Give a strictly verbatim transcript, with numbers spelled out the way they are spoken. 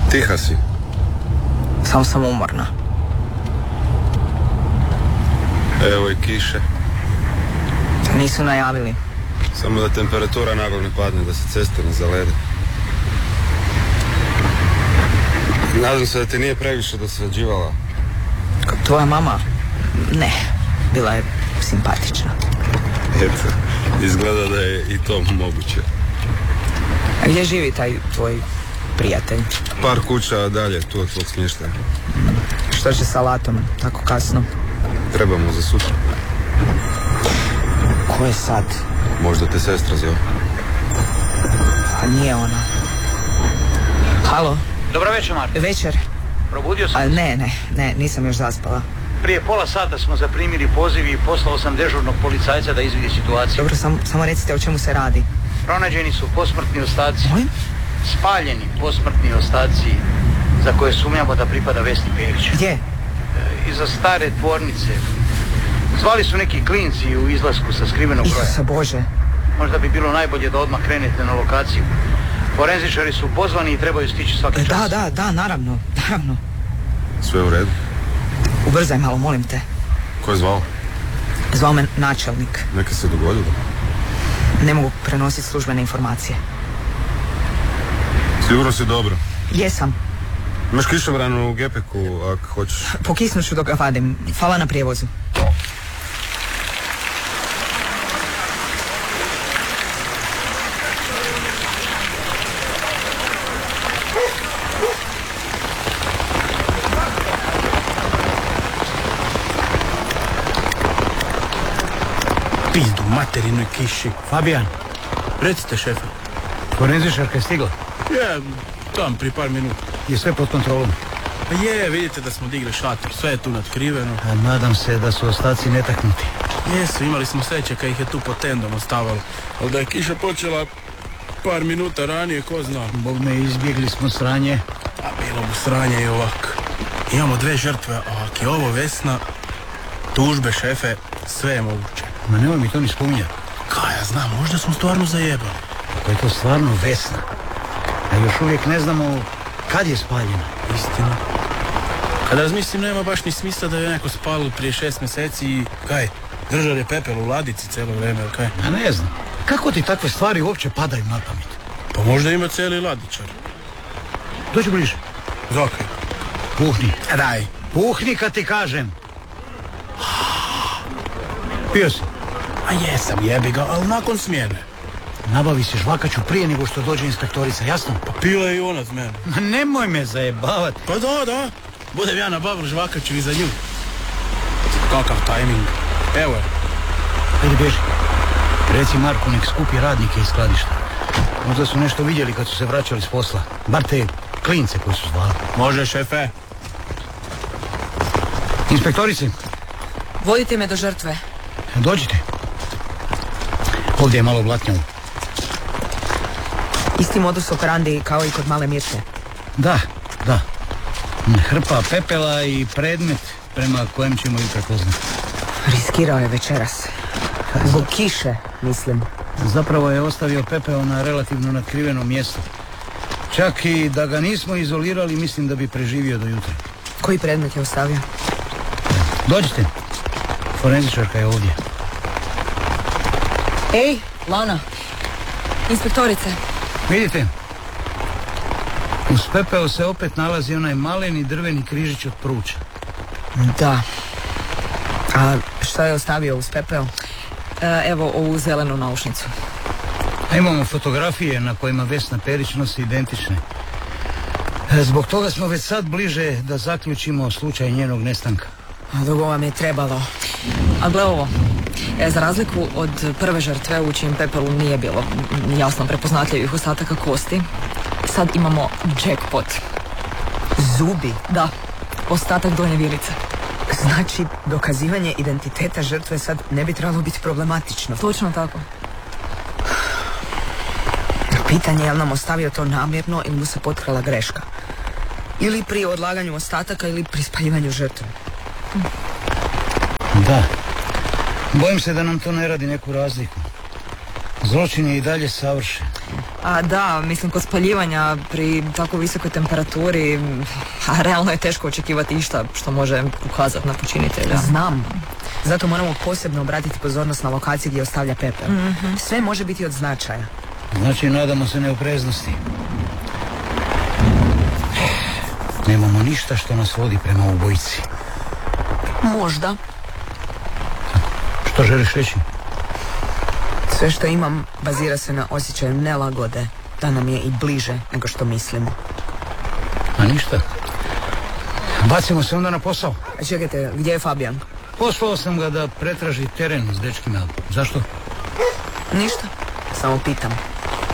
Tiha si. Samo sam umorna. Evo i kiše. Nisu najavili. Samo da temperatura naglo ne padne, da se ceste ne zalede. Nadam se da ti nije previše dosvađivala. Tvoja mama? Ne, bila je simpatična. Eto, izgleda da je i to moguće. A gdje živi taj tvoj prijatelj? Par kuća dalje, tu od tvog smještaja. Što će sa Latom, tako kasno? Trebamo za sutra. Ko je sad? Možda te sestra zove. A nije ona. Halo? Dobro večer, Marko. Večer. Probudio sam? A, ne, ne, ne, nisam još zaspala. Prije pola sata smo zaprimili poziv i poslao sam dežurnog policajca da izvidi situaciju. Dobro, sam, samo recite o čemu se radi. Pronađeni su posmrtni ostaci. Molim? Spaljeni posmrtni ostaci za koje sumnjamo da pripada Vesni Perić. Gdje? E, iza stare tvornice. Zvali su neki klinci u izlasku sa skrivenog broja. Isuse Bože. Možda bi bilo najbolje da odmah krenete na lokaciju. Forenzičari su pozvani i trebaju stići svaki čas. Da, da, da, naravno, naravno. Sve u redu? Ubrzaj malo, molim te. Ko je zvao? Zvao me načelnik. Neka se dogodilo. Ne mogu prenositi službene informacije. Sigurno si dobro. Jesam. Imaš kišobranu u gepeku, ako hoćeš. Pokisnut ću dok ga vadim. Hvala na prijevozu. Pizdu materinoj kiši. Fabijan, Recite, šefe. forenzičarka je stigla. Je, tam pri par minuta. Je sve pod kontrolom. Pa je, vidite da smo digli šator, sve je tu natkriveno. A nadam se da su ostaci netaknuti. Jesu, imali smo sreće kad ih je tu pod tendom ostavalo. Ali da je kiša počela par minuta ranije, ko zna. Bog me, izbjegli smo sranje. A bilo mu sranje i ovako. Imamo dve žrtve, a ako je ovo Vesna, tužbe, šefe, sve je moguće. Ma nemoj mi to ni spominjati. Kaj ja znam, možda smo stvarno zajebali. Ako je to stvarno Vesna, a još uvijek ne znamo kad je spaljena. Istina. Kada razmislim, nema baš ni smisla da je neko spalio prije šest mjeseci i kaj, držao je pepel u ladici cijelo vrijeme, ili kaj? A ne znam, kako ti takve stvari uopće padaju na pamet? Pa možda ima cijeli ladičar. Dođi bliže. Zakaj? Puhni. Daj. Puhni kad ti kažem. Pio si. A jesam, jebi ga, ali nakon smjene. Nabavi si žvakaću prije nego što dođe inspektorica, jasno? Pa pila je i ona s mene. Ma nemoj me zajebavati. Pa da, da. Budem ja nabavil žvakaću i za nju. Kakav tajming. Evo je. Ajde, bježi. Reci Marku nek skupi radnike iz skladišta. Možda su nešto vidjeli kad su se vraćali s posla. Bar te klince koji su zvali. Može, šefe. Inspektorici, Vodite me do žrtve. dođite. Ovdje je malo blatnjavo. Isti modus operandi kao i kod male Mirte. Da, da. Hrpa pepela i predmet prema kojem ćemo ju prepoznati. Riskirao je večeras. Zbog kiše, mislim. Zapravo je ostavio pepeo na relativno natkrivenom mjestu. Čak i da ga nismo izolirali, mislim da bi preživio do jutra. Koji predmet je ostavio? Dođite. Forenzičarka je ovdje. Ej, Lana. Inspektorice. Vidite? Uz pepeo se opet nalazi onaj maleni drveni križić od pruča. Da. A šta je ostavio uz pepeo? E, evo ovu zelenu naušnicu. A imamo fotografije na kojima Vesna Perić nosi identične. E, Zbog toga smo već sad bliže da zaključimo slučaj njenog nestanka. A dugo vam je trebalo. A gle ovo. E, za razliku od prve žrtve u čijem pepelu nije bilo jasno prepoznatljivih ostataka kosti, sad imamo jackpot. Zubi? Da. Ostatak donje vilice. Znači, dokazivanje identiteta žrtve sad ne bi trebalo biti problematično. Točno tako. Pitanje je li nam ostavio to namjerno ili mu se potkrala greška. Ili pri odlaganju ostataka ili pri spaljivanju žrtve. Da. Bojim se da nam to ne radi neku razliku. Zločin je i dalje savršen. A da, mislim, kod spaljivanja pri tako visokoj temperaturi, a realno je teško očekivati išta što može ukazati na počinitelja. Znam. Zato moramo posebno obratiti pozornost na lokaciji gdje ostavlja pepel. Mm-hmm. Sve može biti od značaja. Znači, nadamo se neopreznosti. Nemamo ništa što nas vodi prema ubojici. Možda. Što želiš reći? Sve što imam bazira se na osjećaju nelagode, da nam je i bliže nego što mislimo. A ništa. Bacimo se onda na posao. A čekajte, gdje je Fabijan? Poslao sam ga da pretraži teren s dečkima. Zašto? Ništa. Samo pitam.